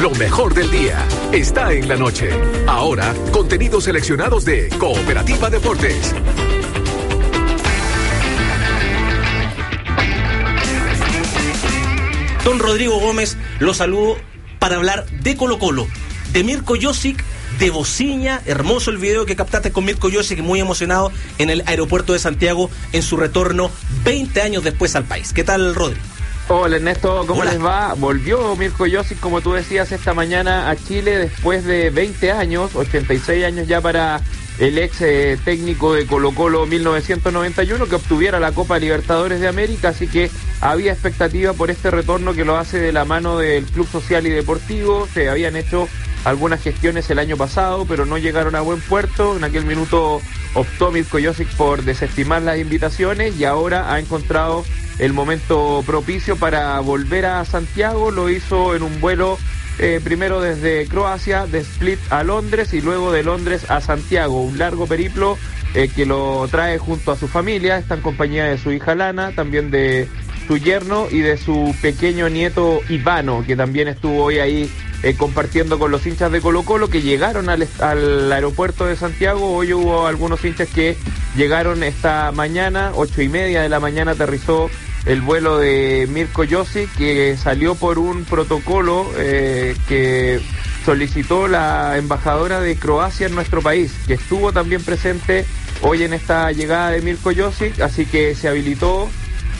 Lo mejor del día está en la noche. Ahora, contenidos seleccionados de Cooperativa Deportes. Don Rodrigo Gómez, lo saludo para hablar de Colo-Colo, de Mirko Josic, de Bociña. Hermoso el video que captaste con Mirko Josic, muy emocionado en el aeropuerto de Santiago en su retorno 20 años después al país. ¿Qué tal, Rodrigo? Hola Ernesto, ¿cómo Hola. les va? Volvió Mirko Josic, como tú decías, esta mañana a Chile después de 20 años, 86 años ya para el ex técnico de Colo-Colo 1991, que obtuviera la Copa Libertadores de América, así que había expectativa por este retorno que lo hace de la mano del Club Social y Deportivo. Se habían hecho algunas gestiones el año pasado, pero no llegaron a buen puerto. En aquel minuto optó Mirko Josic por desestimar las invitaciones y ahora ha encontrado el momento propicio para volver a Santiago. Lo hizo en un vuelo primero desde Croacia, de Split a Londres y luego de Londres a Santiago. Un largo periplo que lo trae junto a su familia. Está en compañía de su hija Lana, también de su yerno y de su pequeño nieto Ivano, que también estuvo hoy ahí compartiendo con los hinchas de Colo-Colo que llegaron al aeropuerto de Santiago. Hoy hubo algunos hinchas que llegaron esta mañana, 8:30 de la mañana aterrizó el vuelo de Mirko Josic, que salió por un protocolo que solicitó la embajadora de Croacia en nuestro país, que estuvo también presente hoy en esta llegada de Mirko Josic, así que se habilitó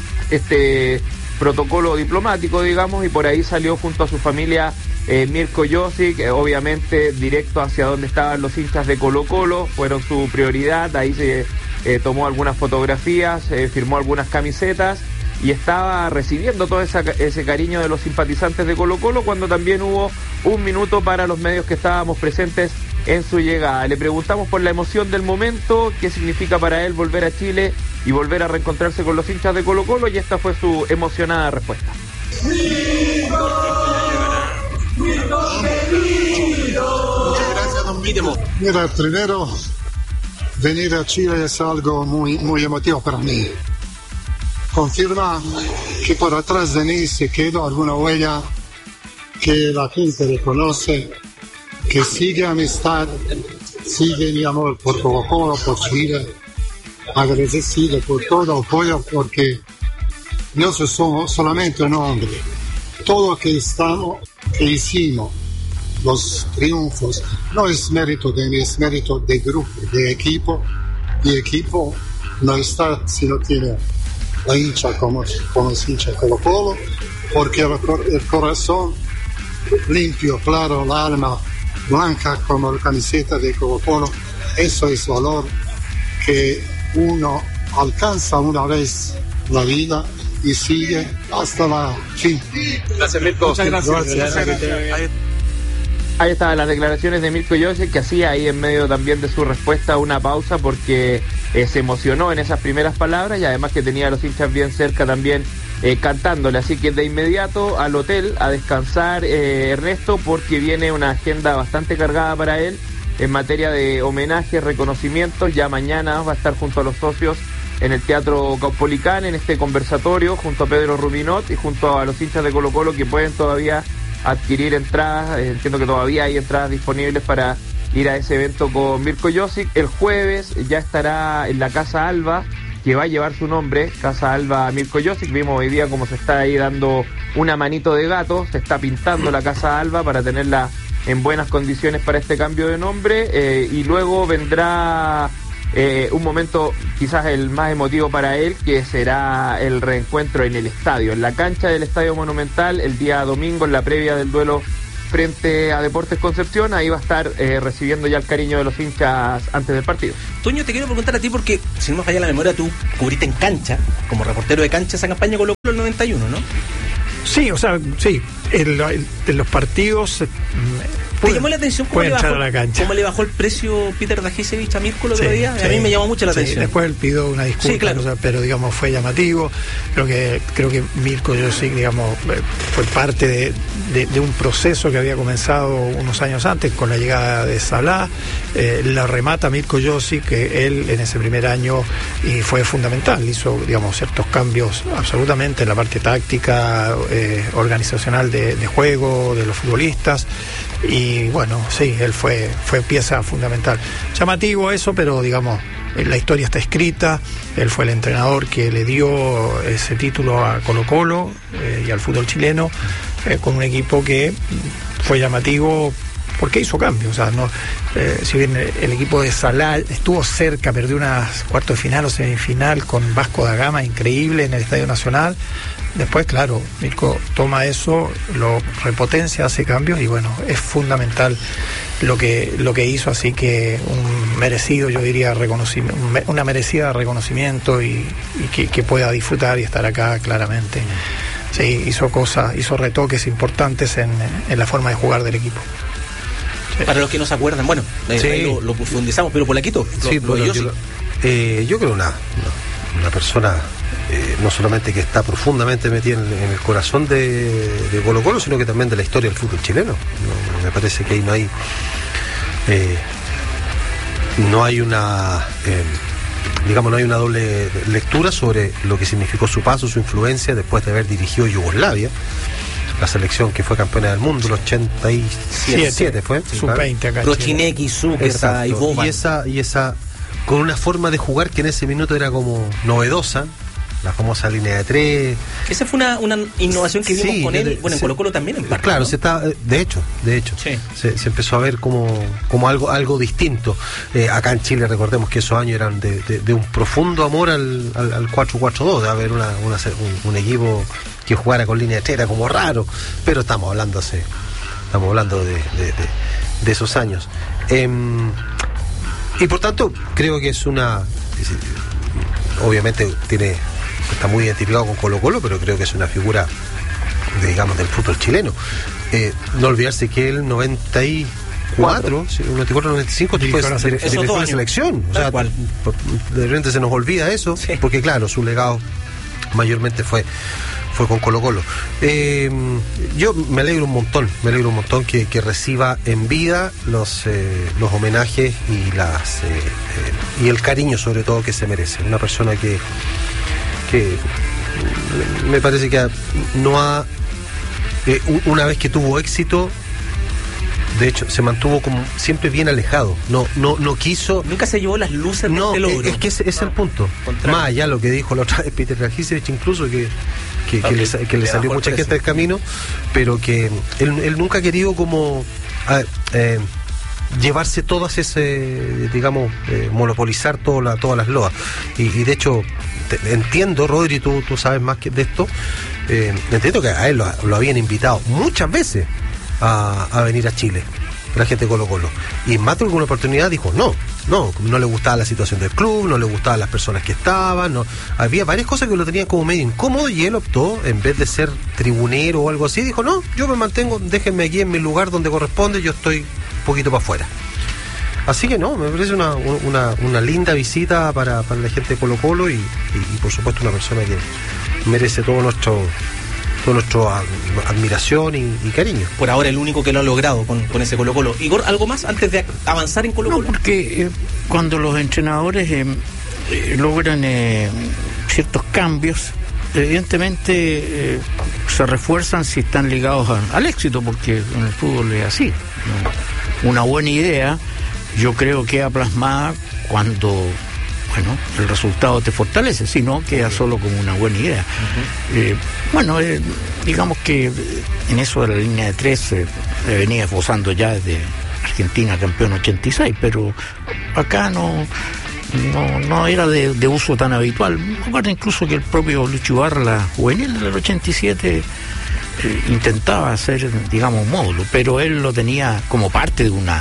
este protocolo diplomático, digamos, y por ahí salió junto a su familia Mirko Josic, obviamente directo hacia donde estaban los hinchas de Colo-Colo, fueron su prioridad. Ahí se tomó algunas fotografías, firmó algunas camisetas y estaba recibiendo todo ese cariño de los simpatizantes de Colo-Colo, cuando también hubo un minuto para los medios que estábamos presentes en su llegada. Le preguntamos por la emoción del momento, qué significa para él volver a Chile y volver a reencontrarse con los hinchas de Colo-Colo, y esta fue su emocionada respuesta. Mira, primero, venir a Chile es algo muy, muy emotivo para mí. Confirma que por atrás de mí se quedó alguna huella, que la gente reconoce, que sigue amistad, sigue mi amor por Colo-Colo, por Chile, agradecido por todo apoyo, porque no somos solamente un hombre. Todo lo que hicimos, los triunfos, no es mérito de mí, es mérito de grupo, de equipo, y equipo no está si no tiene la hincha como es hincha Colo-Colo, porque el corazón limpio, claro, el alma blanca como la camiseta de Colo-Colo, eso es valor que uno alcanza una vez la vida y sigue hasta la fin. Gracias, Mirko. Muchas gracias. Ahí estaban las declaraciones de Mirko Josic, que hacía ahí en medio también de su respuesta una pausa porque se emocionó en esas primeras palabras, y además que tenía a los hinchas bien cerca también cantándole. Así que de inmediato al hotel a descansar, Ernesto, porque viene una agenda bastante cargada para él en materia de homenajes, reconocimientos. Ya mañana va a estar junto a los socios en el Teatro Caupolicán en este conversatorio junto a Pedro Rubinot y junto a los hinchas de Colo-Colo que pueden todavía adquirir entradas. Entiendo que todavía hay entradas disponibles para ir a ese evento con Mirko Josic. El jueves ya estará en la Casa Alba, que va a llevar su nombre, Casa Alba Mirko Josic. Vimos hoy día cómo se está ahí dando una manito de gato, se está pintando la Casa Alba para tenerla en buenas condiciones para este cambio de nombre, y luego vendrá un momento quizás el más emotivo para él, que será el reencuentro en el estadio, en la cancha del Estadio Monumental, el día domingo, en la previa del duelo frente a Deportes Concepción. Ahí va a estar recibiendo ya el cariño de los hinchas antes del partido. Toño, te quiero preguntar a ti porque, si no me falla la memoria, tú cubriste en cancha, como reportero de cancha, esa campaña con el 91, ¿no? Sí, o sea, sí, en los partidos ¿Te llamó la atención cómo le bajó el precio Peter Dajicevich a Mirko el otro día? A mí me llamó mucho la atención. Después él pidió una disculpa, sí, claro. O sea, pero digamos fue llamativo. Creo que Mirko Josic, digamos, fue parte de un proceso que había comenzado unos años antes con la llegada de Salah. La remata Mirko Josic, que él en ese primer año y fue fundamental, hizo, digamos, ciertos cambios absolutamente en la parte táctica, organizacional de juego de los futbolistas. Y bueno, sí, él fue pieza fundamental. Llamativo eso, pero digamos, la historia está escrita. Él fue el entrenador que le dio ese título a Colo-Colo y al fútbol chileno, con un equipo que fue llamativo porque hizo cambios. O sea, no, si bien el equipo de Salah estuvo cerca, perdió unas cuartos de final o semifinal con Vasco da Gama, increíble, en el Estadio Nacional. Después, claro, Mirko toma eso, lo repotencia, hace cambios y bueno, es fundamental lo que hizo, así que un merecido, yo diría, una merecida reconocimiento y que pueda disfrutar y estar acá claramente. Sí, hizo retoques importantes en la forma de jugar del equipo. Sí. Para los que no se acuerdan, bueno, sí. Ahí lo profundizamos, pero Polaquito, yo creo una persona no solamente que está profundamente metida en el corazón de Colo-Colo, sino que también de la historia del fútbol chileno. Me parece que ahí no hay una doble lectura sobre lo que significó su paso, su influencia después de haber dirigido Yugoslavia, la selección que fue campeona del mundo, el 87 fue. Sub-20 acá. Prochineki, Zuckerta y Boban. Y esa con una forma de jugar que en ese minuto era como novedosa, la famosa línea de 3. Esa fue una innovación que vimos con él, bueno, en Colo-Colo también en parte. Claro, ¿no? de hecho, sí. se empezó a ver como algo distinto. Acá en Chile, recordemos que esos años eran de un profundo amor al 4-4-2, de haber un equipo que jugara con línea de 3, era como raro, pero estamos hablando de esos años. Y por tanto, creo que obviamente está muy identificado con Colo-Colo, pero creo que es una figura, digamos, del fútbol chileno. No olvidarse que el 94-95 fue la selección. O sea, de repente se nos olvida eso, sí. Porque claro, su legado mayormente fue con Colo-Colo. Yo me alegro un montón que reciba en vida los homenajes y el cariño sobre todo que se merece. Una persona que me parece que una vez que tuvo éxito, de hecho se mantuvo como siempre bien alejado, no quiso, nunca se llevó las luces del logro. Es que ese es el punto. Más allá lo que dijo la otra vez Peter Dajicevich, incluso que le salió mucha gente del camino, pero que él nunca ha querido como llevarse todas digamos, monopolizar todas las loas. Y de hecho, entiendo, Rodri, tú sabes más que de esto, entiendo que a él lo habían invitado muchas veces a venir a Chile, la gente de Colo-Colo, y en más de alguna oportunidad dijo no le gustaba la situación del club, no le gustaban las personas que estaban, había varias cosas que lo tenían como medio incómodo, y él optó, en vez de ser tribunero o algo así, dijo no, yo me mantengo, déjenme aquí en mi lugar donde corresponde, yo estoy un poquito para afuera. Así que me parece una linda visita para la gente de Colo-Colo y por supuesto una persona que merece todo nuestra admiración y cariño. Por ahora el único que lo ha logrado con ese Colo-Colo. Igor, ¿algo más antes de avanzar en Colo-Colo? No, porque cuando los entrenadores logran ciertos cambios, evidentemente se refuerzan si están ligados al éxito, porque en el fútbol es así. Una buena idea, yo creo, queda plasmada cuando el resultado te fortalece, si no queda solo como una buena idea. Digamos que en eso de la línea de 3 se venía esbozando ya desde Argentina campeón 86, pero acá no era de uso tan habitual. Me acuerdo incluso que el propio Lucho Ibarra, la juvenil del 87, intentaba hacer, digamos, un módulo, pero él lo tenía como parte de una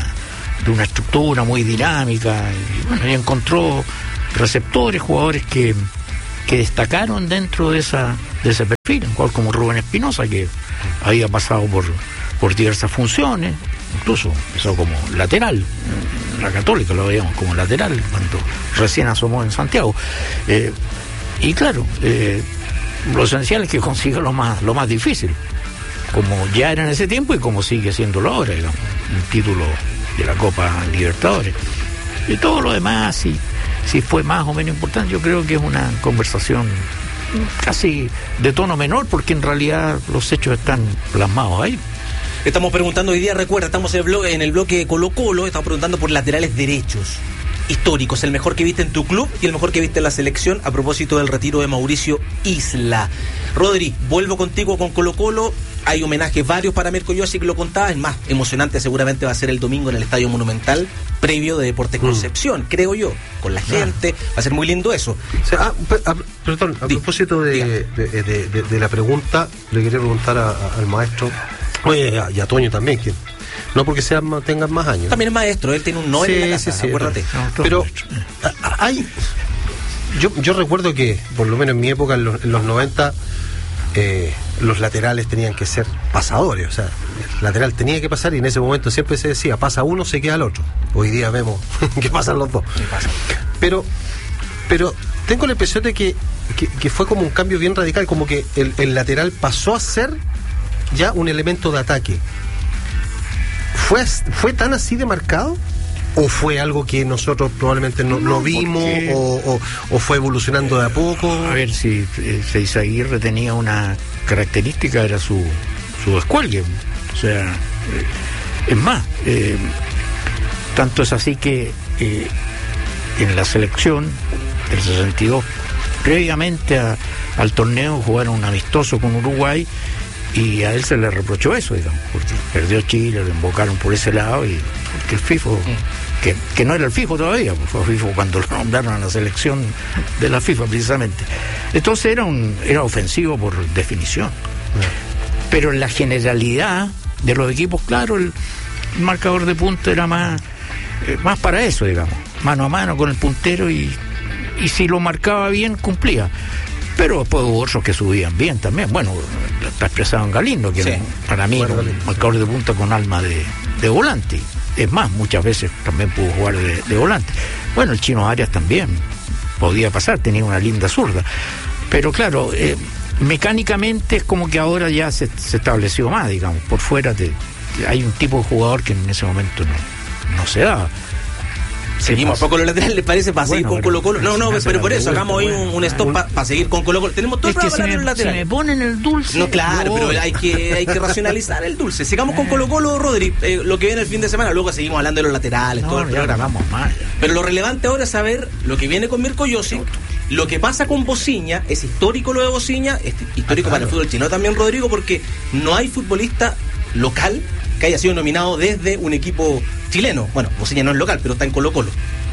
estructura muy dinámica, y encontró receptores, jugadores que que destacaron dentro de ese perfil, igual como Rubén Espinosa, que había pasado por diversas funciones, incluso empezó como lateral, en la Católica lo veíamos como lateral cuando recién asomó en Santiago, y claro, lo esencial es que consiga lo más difícil, como ya era en ese tiempo y como sigue siéndolo ahora, digamos, un título de la Copa Libertadores. Y todo lo demás, si fue más o menos importante, yo creo que es una conversación casi de tono menor, porque en realidad los hechos están plasmados ahí. Estamos preguntando hoy día, recuerda, estamos en el bloque de Colo-Colo, estamos preguntando por laterales derechos históricos, el mejor que viste en tu club y el mejor que viste en la selección, a propósito del retiro de Mauricio Isla. Rodri, vuelvo contigo con Colo-Colo, hay homenajes varios para Mirko Josic, lo contaba, es más emocionante seguramente va a ser el domingo en el Estadio Monumental, previo de Deportes Concepción, creo yo, con la gente, va a ser muy lindo eso. O sea, perdón, a propósito de la pregunta, le quería preguntar al maestro, y a Toño también, que no porque tengan más años. También es maestro, él tiene un 9 en la casa, sí, acuérdate. Pero hay... Yo recuerdo que, por lo menos en mi época, en los 90, los laterales tenían que ser pasadores, o sea, el lateral tenía que pasar y en ese momento siempre se decía, pasa uno, se queda el otro. Hoy día vemos que pasan los dos. Pero tengo la impresión de que fue como un cambio bien radical, como que el lateral pasó a ser ya un elemento de ataque. ¿Fue tan así de marcado? ¿O fue algo que nosotros probablemente no vimos? O fue evolucionando de a poco? A ver, si Eizaguirre tenía una característica, era su descuelgue. O sea, es más, tanto es así que en la selección del 62, previamente al torneo, jugaron un amistoso con Uruguay y a él se le reprochó eso, digamos, porque perdió Chile, lo invocaron por ese lado, y porque el FIFO, que no era el FIFO todavía, pues fue FIFO cuando lo nombraron a la selección de la FIFA precisamente. Entonces era ofensivo por definición. Pero en la generalidad de los equipos, claro, el marcador de punta era más para eso, digamos, mano a mano con el puntero, y si lo marcaba bien, cumplía. Pero después hubo otros que subían bien también. Bueno, está expresado en Galindo, que sí, para mí era un marcador de punta con alma de volante. Es más, muchas veces también pudo jugar de volante. Bueno, el Chino Arias también podía pasar, tenía una linda zurda. Pero claro, mecánicamente es como que ahora ya se estableció más, digamos. Por fuera hay un tipo de jugador que en ese momento no se daba. Seguimos poco los laterales, ¿les parece? Para seguir con Colo-Colo. No, pero por eso hagamos hoy un stop para seguir con Colo-Colo. Tenemos todo para hablar de los laterales. Si me ponen el dulce. No, claro, pero hay que racionalizar el dulce. Sigamos con Colo-Colo, Rodri, lo que viene el fin de semana. Luego seguimos hablando de los laterales, todo el programa. Vamos mal. Pero lo relevante ahora es saber lo que viene con Mirko Josic, lo que pasa con Bociña. Es histórico lo de Bociña, es histórico para el fútbol chileno también, Rodrigo, porque no hay futbolista local que haya sido nominado desde un equipo chileno. Bueno, Bociña no es local, pero está en Colo-Colo.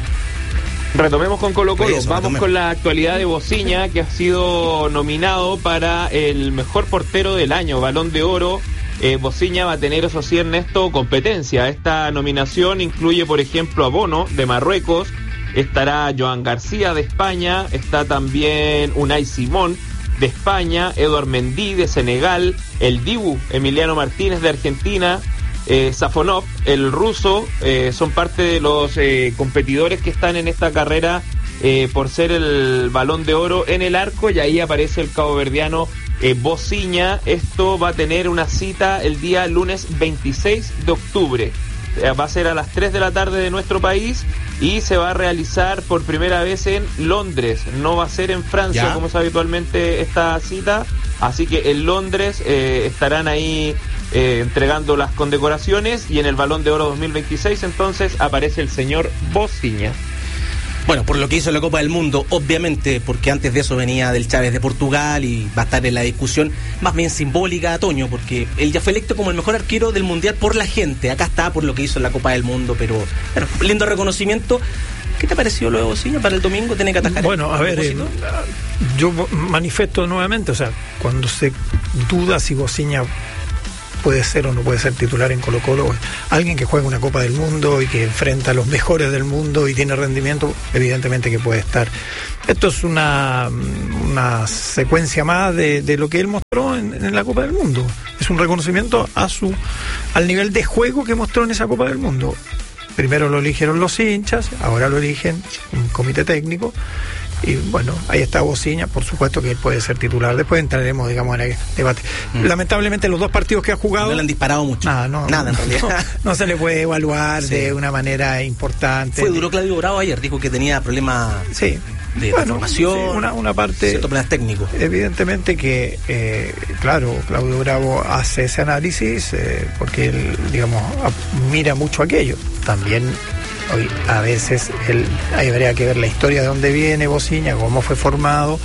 Retomemos con Colo-Colo. Vamos con la actualidad de Bociña, que ha sido nominado para el mejor portero del año, Balón de Oro. Bociña va a tener, eso sí, Ernesto, competencia. Esta nominación incluye, por ejemplo, a Bono, de Marruecos, estará Joan García, de España, está también Unai Simón, de España, Eduard Mendy, de Senegal, el Dibu, Emiliano Martínez, de Argentina, Safonov, el ruso, son parte de los competidores que están en esta carrera por ser el Balón de Oro en el arco, y ahí aparece el caboverdiano Bociña. Esto va a tener una cita el día lunes 26 de octubre. Va a ser a las 3 de la tarde de nuestro país y se va a realizar por primera vez en Londres. No va a ser en Francia, como es habitualmente esta cita. Así que en Londres estarán ahí entregando las condecoraciones, y en el Balón de Oro 2026 entonces aparece el señor Bociña. Bueno, por lo que hizo en la Copa del Mundo, obviamente, porque antes de eso venía del Chávez de Portugal y va a estar en la discusión más bien simbólica, Toño, porque él ya fue electo como el mejor arquero del Mundial por la gente. Acá está por lo que hizo en la Copa del Mundo, pero lindo reconocimiento. ¿Qué te pareció luego, Bociña, para el domingo? ¿Tiene que atajar? Bueno, a ver, yo manifiesto nuevamente, o sea, cuando se duda si Bociña puede ser o no puede ser titular en Colo-Colo. Alguien que juega una Copa del Mundo y que enfrenta a los mejores del mundo y tiene rendimiento, evidentemente que puede estar. Esto es una secuencia más de lo que él mostró en la Copa del Mundo. Es un reconocimiento al nivel de juego que mostró en esa Copa del Mundo. Primero lo eligieron los hinchas, ahora lo eligen un comité técnico. Y bueno, ahí está Bociña, por supuesto que él puede ser titular. Después entraremos, digamos, en el debate. Lamentablemente los dos partidos que ha jugado... No le han disparado mucho. Nada en realidad. No se le puede evaluar de una manera importante. Fue duro Claudio Bravo ayer, dijo que tenía problemas de formación, una parte... ciertos problemas técnicos. Evidentemente que, claro, Claudio Bravo hace ese análisis porque él, digamos, mira mucho aquello. También... Hoy, a veces ahí habría que ver la historia de dónde viene Bociña, cómo fue formado,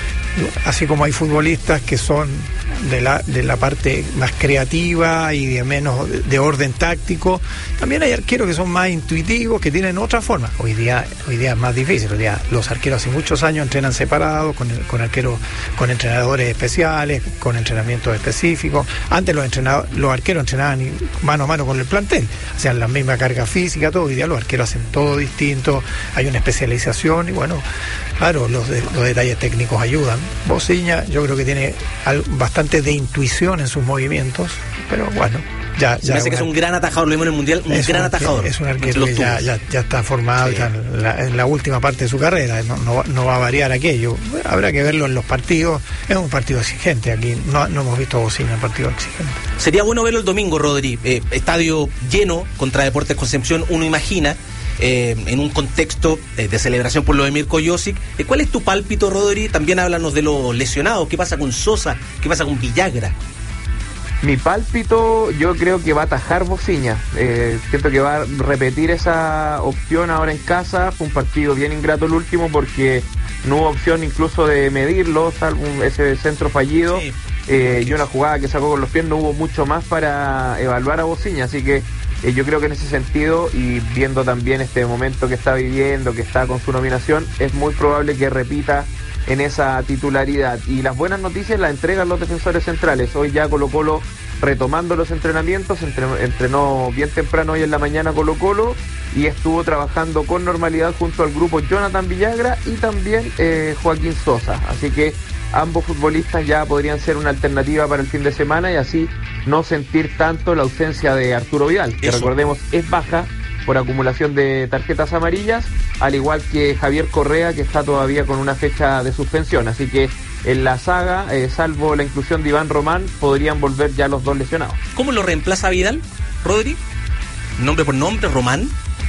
así como hay futbolistas que son de la parte más creativa y de menos de orden táctico, también hay arqueros que son más intuitivos, que tienen otra forma. Hoy día es más difícil. Hoy día los arqueros hace muchos años entrenan separados, con arqueros, con entrenadores especiales, con entrenamientos específicos. Antes los arqueros entrenaban mano a mano con el plantel, hacían la misma carga física, todo. Hoy día los arqueros hacen todo distinto, hay una especialización y bueno, claro, los detalles técnicos ayudan. Bociña yo creo que tiene bastante de intuición en sus movimientos, pero bueno, ya me parece que es un gran atajador, lo vimos en el Mundial, un gran atajador. Es un arquero que ya está formado, sí. en la última parte de su carrera, no va a variar aquello. Habrá que verlo en los partidos, es un partido exigente, aquí no hemos visto a Bociña en partido exigente. Sería bueno verlo el domingo, Rodri, estadio lleno contra Deportes Concepción, uno imagina, en un contexto de celebración por lo de Mirko Josic. ¿Cuál es tu pálpito, Rodri? También háblanos de los lesionados. ¿Qué pasa con Sosa? ¿Qué pasa con Villagra? Mi pálpito, yo creo que va a atajar Bociña. Siento que va a repetir esa opción ahora en casa. Fue un partido bien ingrato el último porque no hubo opción incluso de medirlo, salvo ese centro fallido. Sí. Y una jugada que sacó con los pies, no hubo mucho más para evaluar a Bociña, así que yo creo que en ese sentido, y viendo también este momento que está viviendo, que está con su nominación, es muy probable que repita en esa titularidad. Y las buenas noticias las entregan los defensores centrales. Hoy ya Colo-Colo retomando los entrenamientos, entrenó bien temprano hoy en la mañana Colo-Colo y estuvo trabajando con normalidad junto al grupo Jonathan Villagra y también Joaquín Sosa. Así que ambos futbolistas ya podrían ser una alternativa para el fin de semana y así no sentir tanto la ausencia de Arturo Vidal, que recordemos es baja por acumulación de tarjetas amarillas, al igual que Javier Correa, que está todavía con una fecha de suspensión. Así que en la saga, salvo la inclusión de Iván Román, podrían volver ya los dos lesionados. ¿Cómo lo reemplaza Vidal, Rodri? ¿Nombre por nombre, Román?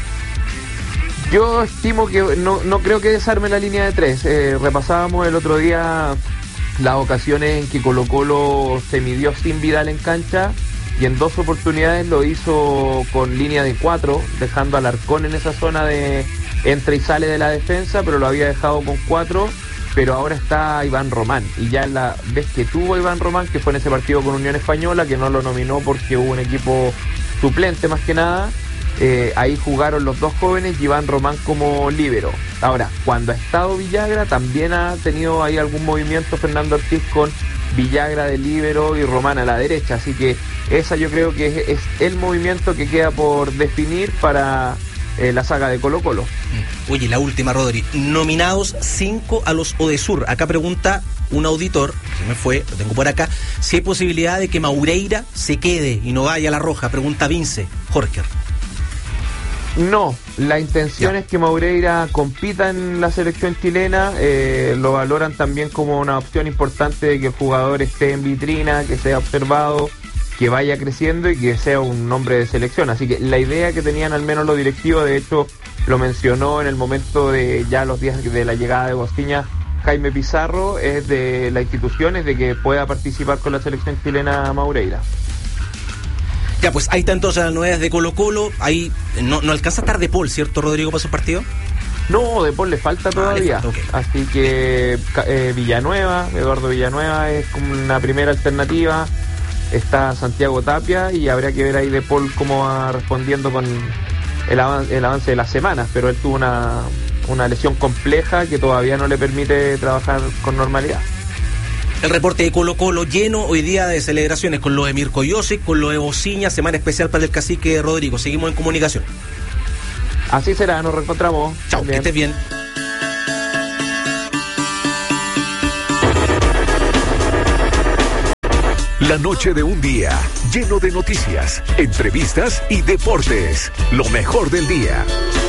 Yo estimo que no creo que desarme la línea de tres. Repasábamos el otro día las ocasiones en que Colo-Colo se midió sin Vidal en cancha y en 2 oportunidades lo hizo con línea de 4, dejando a Alarcón en esa zona de entra y sale de la defensa, pero lo había dejado con 4, pero ahora está Iván Román, y ya la vez que tuvo Iván Román, que fue en ese partido con Unión Española, que no lo nominó porque hubo un equipo suplente más que nada, ahí jugaron los dos jóvenes y Iván Román como líbero. Ahora, cuando ha estado Villagra, también ha tenido ahí algún movimiento Fernando Ortiz con Villagra de líbero y Román a la derecha, así que esa yo creo que es el movimiento que queda por definir para la saga de Colo-Colo. Oye, la última, Rodri, nominados 5 a los Odesur. Acá pregunta un auditor, que me fue, lo tengo por acá, si hay posibilidad de que Maureira se quede y no vaya a la roja. Pregunta Vince Jorge. No, la intención es que Maureira compita en la selección chilena, lo valoran también como una opción importante de que el jugador esté en vitrina, que sea observado, que vaya creciendo y que sea un nombre de selección. Así que la idea que tenían al menos los directivos, de hecho lo mencionó en el momento de ya los días de la llegada de Bociña Jaime Pizarro, es de la institución, es de que pueda participar con la selección chilena Maureira. Ya, pues ahí está entonces las novedades de Colo-Colo. Ahí no alcanza a estar De Paul, ¿cierto, Rodrigo, para su partido? No, De Paul le falta todavía. Okay. Así que Eduardo Villanueva es como una primera alternativa. Está Santiago Tapia y habría que ver ahí De Paul cómo va respondiendo con el avance de las semanas, pero él tuvo una lesión compleja que todavía no le permite trabajar con normalidad. El reporte de Colo Colo lleno hoy día de celebraciones con lo de Mirko Josic, con lo de Bociña, semana especial para el cacique Rodrigo. Seguimos en comunicación. Así será, nos reencontramos. Chao, que estés bien. La noche de un día lleno de noticias, entrevistas y deportes. Lo mejor del día.